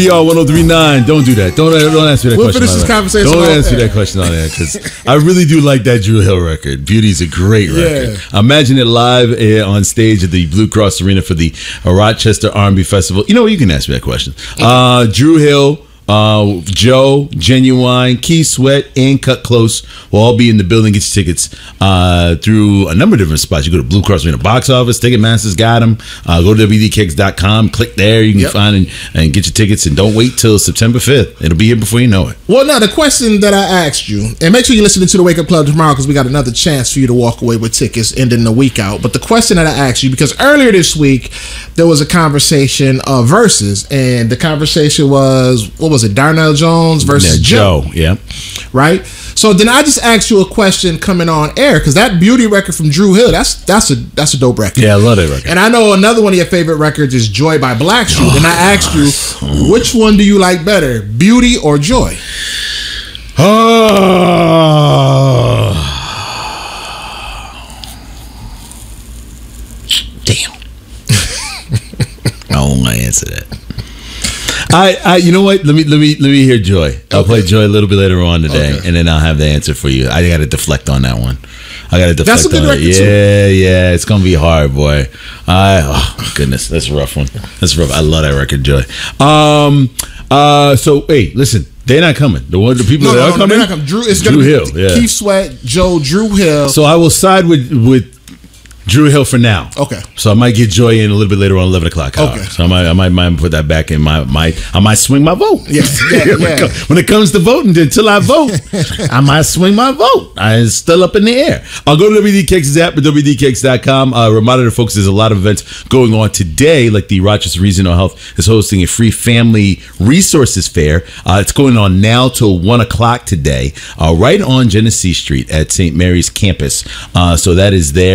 We are 103.9. Don't do that. Don't answer that question. We'll finish this conversation. Don't answer that question on there because I really do like that Drew Hill record. Beauty's a great record. Imagine it live on stage at the Blue Cross Arena for the Rochester R&B Festival. You know what? You can ask me that question. Drew Hill, Joe, Genuine, Keith Sweat, and Cut Close will all be in the building. Get your tickets through a number of different spots. You go to Blue Cross Arena box office, Ticketmaster's got them. Go to WDKicks.com, click there. You can find and get your tickets. And don't wait till September 5th. It'll be here before you know it. Well, now, the question that I asked you, and make sure you're listening to the Wake Up Club tomorrow because we got another chance for you to walk away with tickets ending the week out. But the question that I asked you, because earlier this week, there was a conversation of verses, and the conversation was, what was it, Darnell Jones versus Joe? Yeah. Right? So then I just asked you a question coming on air, because that Beauty record from Drew Hill, that's a dope record. Yeah, I love that record. And I know another one of your favorite records is Joy by Blacksheep. And I asked you, which one do you like better, Beauty or Joy? Damn. I don't want to answer that. You know what? Let me hear Joy. I'll play Joy a little bit later on today, and then I'll have the answer for you. I got to deflect on that one. That's a good record too. Yeah, it's gonna be hard, boy. Oh my goodness, that's a rough one. That's rough. I love that record, Joy. So hey, listen, they're not coming. The people that are coming, they're not coming. It's Drew Hill, Keith Sweat, Joe, Drew Hill. So I will side with Drew Hill for now. Okay. So I might get Joy in a little bit later on 11 o'clock hour. Okay. So I might put that back in I might swing my vote. Yeah. When it comes to voting, until I vote, I might swing my vote. It's still up in the air. I'll go to WDKicks' app at WDKicks.com. Reminder to folks, there's a lot of events going on today, like the Rochester Regional Health is hosting a free family resources fair. It's going on now till 1 o'clock today, right on Genesee Street at St. Mary's campus. So that is there.